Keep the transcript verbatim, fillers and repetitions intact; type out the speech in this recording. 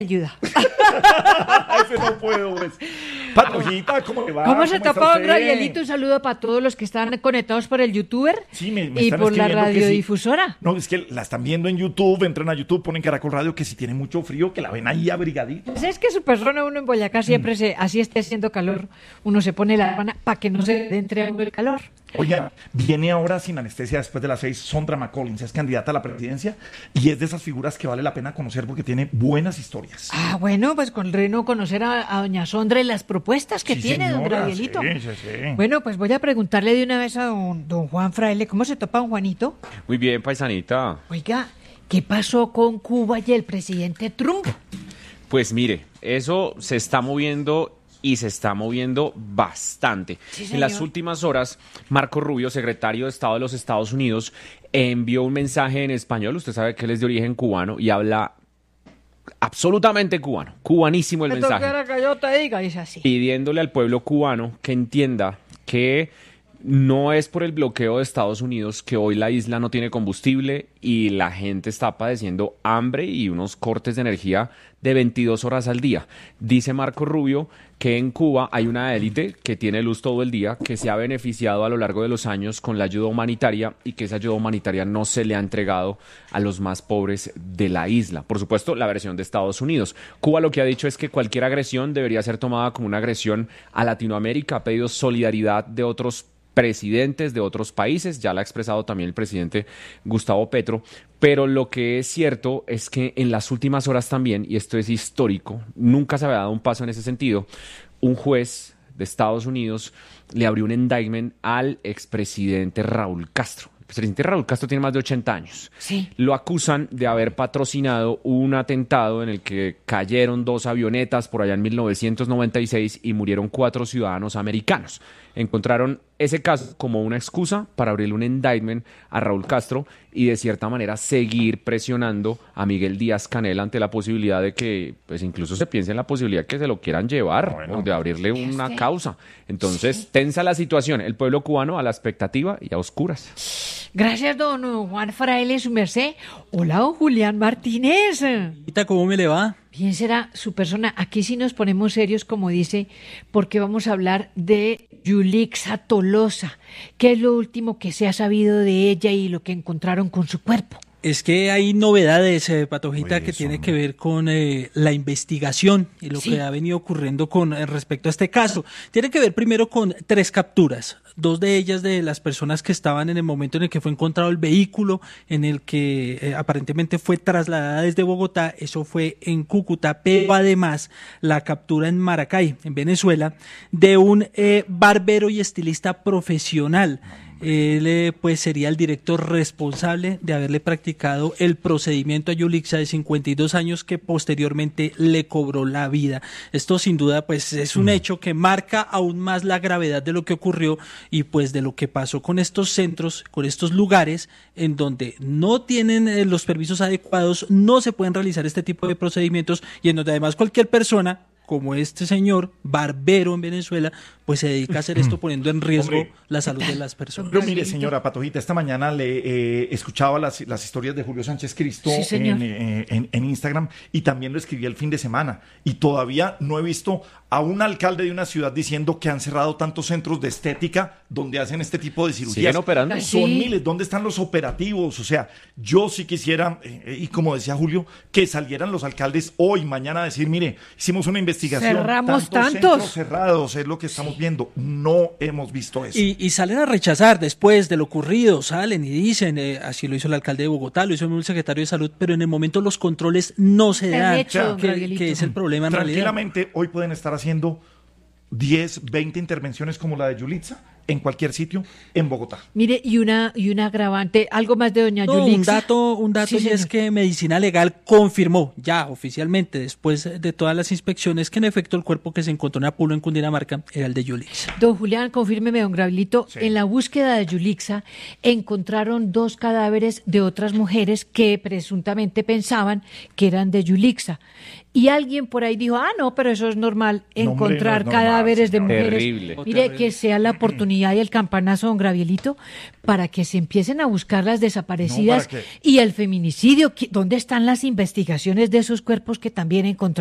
ayuda. Ese no puedo, pues. Patojita, ¿cómo le va? ¿Cómo se está topó, usted? Gabrielito? Un saludo para todos los que están conectados por el youtuber Sí, me, me y están por la escribiendo que sí. radiodifusora. No, es que la están viendo en YouTube, entran a YouTube, ponen Caracol Radio, que si tiene mucho frío, que la ven ahí abrigadita. Pues es que su persona, uno en Boyacá siempre se, así esté haciendo calor, uno se pone la sábana para que no se le entre a uno el calor. Oiga, viene ahora sin anestesia después de las seis Sondra McCollins, es candidata a la presidencia y es de esas figuras que vale la pena conocer porque tiene buenas historias. Ah, bueno, pues con reno conocer a, a doña Sondra y las propuestas que Sí, tiene, don señora, Gabrielito. sí, sí, sí. Bueno, pues voy a preguntarle de una vez a don, don Juan Fraile, ¿cómo se topa don Juanito? Muy bien, paisanita. Oiga, ¿qué pasó con Cuba y el presidente Trump? Pues mire, eso se está moviendo y se está moviendo bastante. Sí, en las señor. últimas horas, Marco Rubio, secretario de Estado de los Estados Unidos, envió un mensaje en español. Usted sabe que él es de origen cubano y habla absolutamente cubano, cubanísimo el Me mensaje. tocara que yo te diga, dice así. Pidiéndole al pueblo cubano que entienda que no es por el bloqueo de Estados Unidos que hoy la isla no tiene combustible y la gente está padeciendo hambre y unos cortes de energía de veintidós horas al día. Dice Marco Rubio que en Cuba hay una élite que tiene luz todo el día, que se ha beneficiado a lo largo de los años con la ayuda humanitaria y que esa ayuda humanitaria no se le ha entregado a los más pobres de la isla. Por supuesto, la versión de Estados Unidos. Cuba lo que ha dicho es que cualquier agresión debería ser tomada como una agresión a Latinoamérica. Ha pedido solidaridad de otros presidentes de otros países, ya la ha expresado también el presidente Gustavo Petro, pero lo que es cierto es que en las últimas horas también, y esto es histórico, nunca se había dado un paso en ese sentido, un juez de Estados Unidos le abrió un indictment al expresidente Raúl Castro. El presidente Raúl Castro tiene más de ochenta años. Sí. Lo acusan de haber patrocinado un atentado en el que cayeron dos avionetas por allá en mil novecientos noventa y seis y murieron cuatro ciudadanos americanos. Encontraron ese caso como una excusa para abrirle un indictment a Raúl Castro y de cierta manera seguir presionando a Miguel Díaz-Canel ante la posibilidad de que, pues incluso se piense en la posibilidad que se lo quieran llevar, Bueno. o de abrirle una Sí. causa. Entonces, Sí. tensa la situación, el pueblo cubano a la expectativa y a oscuras. Gracias, don Juan Fraile, su merced. Hola, don Julián Martínez. Ahorita, ¿cómo me le va? Bien será su persona. Aquí sí nos ponemos serios, como dice, porque vamos a hablar de Yulixa Tolosa. ¿Qué es lo último que se ha sabido de ella y lo que encontraron con su cuerpo? Es que hay novedades, eh, Patojita, Oye, que eso, tiene hombre. que ver con eh, la investigación y lo Sí. que ha venido ocurriendo con eh, respecto a este caso. Tiene que ver primero con tres capturas, dos de ellas de las personas que estaban en el momento en el que fue encontrado el vehículo, en el que eh, aparentemente fue trasladada desde Bogotá, eso fue en Cúcuta, pero además la captura en Maracay, en Venezuela, de un eh, barbero y estilista profesional. Él eh, pues sería el director responsable de haberle practicado el procedimiento a Yulixa, de cincuenta y dos años, que posteriormente le cobró la vida. Esto sin duda pues es un hecho que marca aún más la gravedad de lo que ocurrió y pues de lo que pasó con estos centros, con estos lugares en donde no tienen eh, los permisos adecuados, no se pueden realizar este tipo de procedimientos y en donde además cualquier persona como este señor, barbero en Venezuela, pues se dedica a hacer esto poniendo en riesgo Hombre. la salud de las personas. Pero mire, señora Patojita, esta mañana le eh, escuchaba las, las historias de Julio Sánchez Cristo Sí, señor. en, eh, en, en Instagram y también lo escribí el fin de semana. Y todavía no he visto a un alcalde de una ciudad diciendo que han cerrado tantos centros de estética donde hacen este tipo de cirugías. ¿Siguen operando? Ay, Son sí. miles. ¿Dónde están los operativos? O sea, yo sí quisiera, eh, y como decía Julio, que salieran los alcaldes hoy, mañana a decir, mire, hicimos una investigación. Cerramos tantos tantos. centros cerrados, es lo que estamos viendo. No hemos visto eso. Y, y salen a rechazar después de lo ocurrido, salen y dicen, eh, así lo hizo el alcalde de Bogotá, lo hizo el secretario de Salud, pero en el momento los controles no se Se han dan, hecho, don que, Gabrielito. que es el problema en realidad. Tranquilamente, hoy pueden estar haciendo diez, veinte intervenciones como la de Yulitza en cualquier sitio en Bogotá. Mire, y una y un agravante, algo más de doña No, un Yulixa. dato, un dato Sí, y es señor. que Medicina Legal confirmó ya oficialmente, después de todas las inspecciones, que en efecto el cuerpo que se encontró en Apulo, en Cundinamarca, era el de Yulixa. Don Julián, confírmeme, don Gabrielito, Sí. en la búsqueda de Yulixa encontraron dos cadáveres de otras mujeres que presuntamente pensaban que eran de Yulixa. Y alguien por ahí dijo, ah, no, pero eso es normal, No, hombre, encontrar no es normal, cadáveres de señor. mujeres. Terrible. Mire, que sea la oportunidad oportunidad y el campanazo, don Gravielito, para que se empiecen a buscar las desaparecidas No, ¿para qué? y el feminicidio. ¿Dónde están las investigaciones de esos cuerpos que también encontraron?